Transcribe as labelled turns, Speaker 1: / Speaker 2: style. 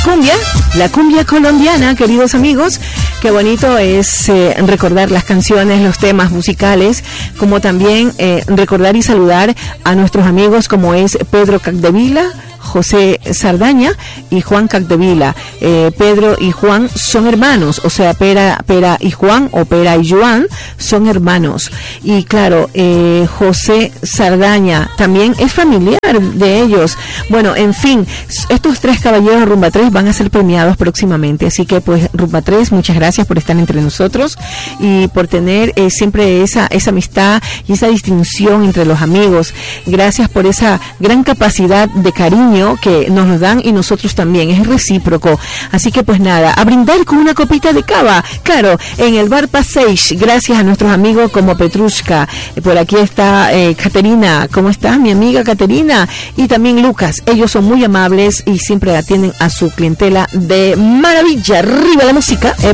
Speaker 1: cumbia, la cumbia colombiana, queridos amigos. Qué bonito es recordar las canciones, los temas musicales, como también recordar y saludar a nuestros amigos como es Pedro Capdevila, José Sardaña y Juan Capdevila. Pedro y Juan son hermanos, o sea, Pera y Juan, o Pera y Joan son hermanos. Y claro, José Sardaña también es familiar de ellos. Bueno, en fin, estos tres caballeros de Rumba 3 van a ser premiados próximamente. Así que pues Rumba 3, muchas gracias por estar entre nosotros y por tener siempre esa amistad y esa distinción entre los amigos. Gracias por esa gran capacidad de cariño que nos dan y nosotros también, es recíproco. Así que pues nada, a brindar con una copita de cava, claro, en el Bar Passage, gracias a nuestros amigos como Petrushka. Por aquí está Caterina, ¿cómo estás mi amiga Caterina? Y también Lucas, ellos son muy amables y siempre atienden a su clientela de maravilla. Arriba la música.